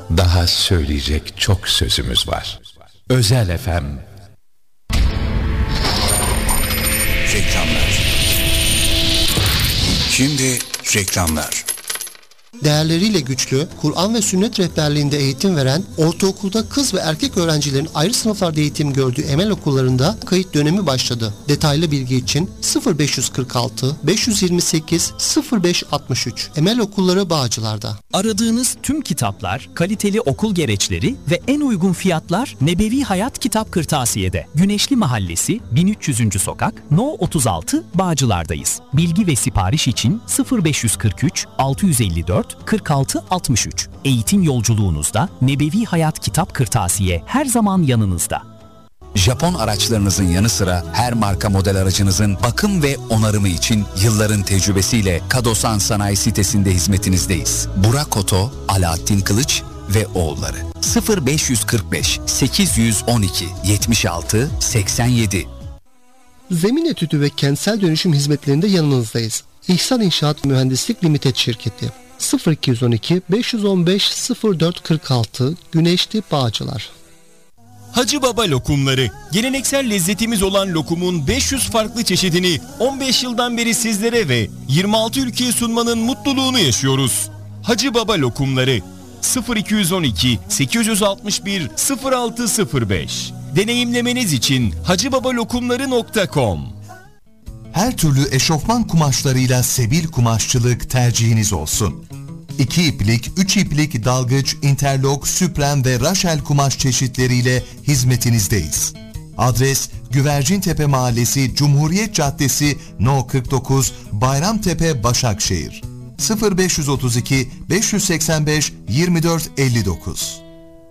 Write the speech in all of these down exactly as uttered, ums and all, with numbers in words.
daha söyleyecek çok sözümüz var. Özel F M. Reklamlar. Şimdi reklamlar. Değerleriyle güçlü, Kur'an ve sünnet rehberliğinde eğitim veren, ortaokulda kız ve erkek öğrencilerin ayrı sınıflarda eğitim gördüğü Emel okullarında kayıt dönemi başladı. Detaylı bilgi için sıfır beş kırk altı beş yirmi sekiz sıfır beş altmış üç Emel Okulları Bağcılar'da. Aradığınız tüm kitaplar, kaliteli okul gereçleri ve en uygun fiyatlar Nebevi Hayat Kitap Kırtasiye'de. Güneşli Mahallesi bin üç yüzüncü Sokak, No otuz altı, Bağcılar'dayız. Bilgi ve sipariş için sıfır beş kırk üç altı yüz elli dört kırk altı altmış üç. Eğitim yolculuğunuzda Nebevi Hayat Kitap Kırtasiye her zaman yanınızda. Japon araçlarınızın yanı sıra her marka model aracınızın bakım ve onarımı için yılların tecrübesiyle Kadosan Sanayi sitesinde hizmetinizdeyiz. Burak Oto, Alaaddin Kılıç ve oğulları. sıfır beş kırk beş sekiz yüz on iki yetmiş altı seksen yedi. Zemin etüdü ve kentsel dönüşüm hizmetlerinde yanınızdayız. İhsan İnşaat Mühendislik Limited Şirketi. sıfır iki on iki beş on beş sıfır dört kırk altı Güneşli Bağcılar. Hacı Baba lokumları. Geleneksel lezzetimiz olan lokumun beş yüz farklı çeşidini on beş yıldan beri sizlere ve yirmi altı ülkeye sunmanın mutluluğunu yaşıyoruz. Hacı Baba lokumları. sıfır iki on iki sekiz altı bir sıfır altı sıfır beş. Deneyimlemeniz için hacıbabalokumları nokta com. Her türlü eşofman kumaşlarıyla Sebil Kumaşçılık tercihiniz olsun. İki iplik, üç iplik, dalgıç, interlok, süpren ve raşel kumaş çeşitleriyle hizmetinizdeyiz. Adres Güvercintepe Mahallesi, Cumhuriyet Caddesi, No kırk dokuz, Bayramtepe, Başakşehir. sıfır beş otuz iki beş seksen beş yirmi dört elli dokuz.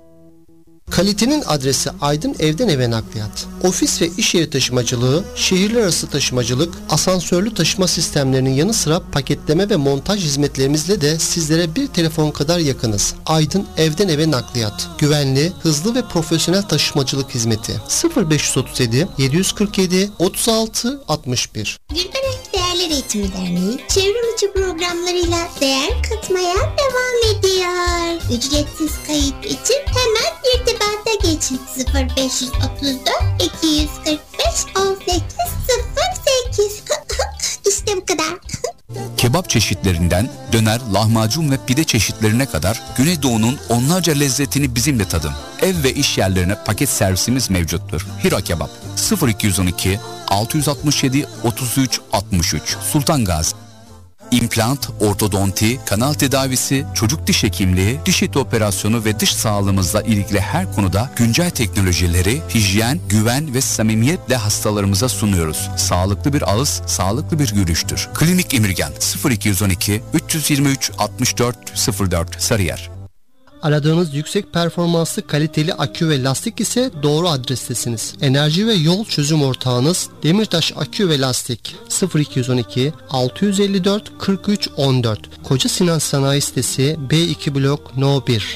Kalitenin adresi Aydın Evden Eve Nakliyat. Ofis ve iş yeri taşımacılığı, şehirler arası taşımacılık, asansörlü taşıma sistemlerinin yanı sıra paketleme ve montaj hizmetlerimizle de sizlere bir telefon kadar yakınız. Aydın Evden Eve Nakliyat. Güvenli, hızlı ve profesyonel taşımacılık hizmeti. sıfır beş otuz yedi yedi kırk yedi otuz altı altmış bir. Gülbenek Değerler Eğitimi Derneği çevrim içi programlarıyla değer katmaya devam ediyor. Ücretsiz kayıt için hemen irtibata geçin. sıfır beş otuz dört iki yüz kırk beş on sekiz sıfır sekiz. İşte bu kadar. Kebap çeşitlerinden döner, lahmacun ve pide çeşitlerine kadar Güneydoğu'nun onlarca lezzetini bizimle tadın. Ev ve iş yerlerine paket servisimiz mevcuttur. Hira Kebap sıfır iki on iki altı altı yedi otuz üç altmış üç Sultan Gazi. İmplant, ortodonti, kanal tedavisi, çocuk diş hekimliği, diş eti operasyonu ve dış sağlığımızla ilgili her konuda güncel teknolojileri, hijyen, güven ve samimiyetle hastalarımıza sunuyoruz. Sağlıklı bir ağız, sağlıklı bir gülüştür. Klinik Emirgan sıfır iki on iki üç yirmi üç altmış dört sıfır dört Sarıyer. Aradığınız yüksek performanslı kaliteli akü ve lastik ise doğru adrestesiniz. Enerji ve yol çözüm ortağınız Demirtaş Akü ve Lastik. sıfır iki on iki altı elli dört kırk üç on dört Koca Sinan Sanayi Sitesi B iki Blok No bir.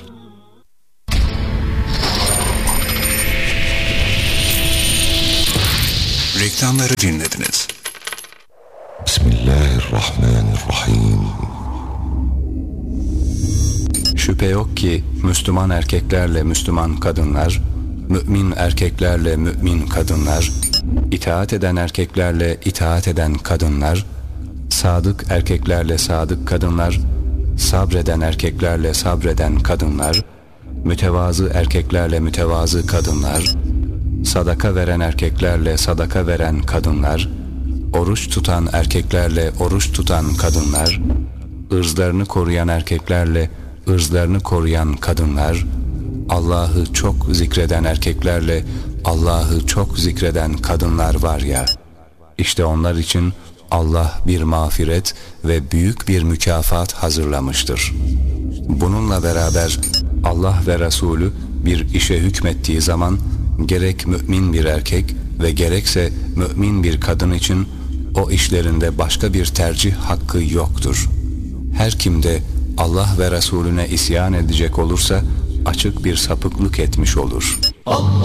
Reklamları dinlediniz. Bismillahirrahmanirrahim. Şüphe yok ki Müslüman erkeklerle Müslüman kadınlar, mümin erkeklerle mümin kadınlar, itaat eden erkeklerle itaat eden kadınlar, sadık erkeklerle sadık kadınlar, sabreden erkeklerle sabreden kadınlar, mütevazı erkeklerle mütevazı kadınlar, sadaka veren erkeklerle sadaka veren kadınlar, oruç tutan erkeklerle oruç tutan kadınlar, ırzlarını koruyan erkeklerle ırzlarını koruyan kadınlar, Allah'ı çok zikreden erkeklerle Allah'ı çok zikreden kadınlar var ya, işte onlar için Allah bir mağfiret ve büyük bir mükafat hazırlamıştır. Bununla beraber Allah ve Resulü bir işe hükmettiği zaman gerek mümin bir erkek ve gerekse mümin bir kadın için o işlerinde başka bir tercih hakkı yoktur. Her kimde Allah ve Resulüne isyan edecek olursa açık bir sapıklık etmiş olur. Allah!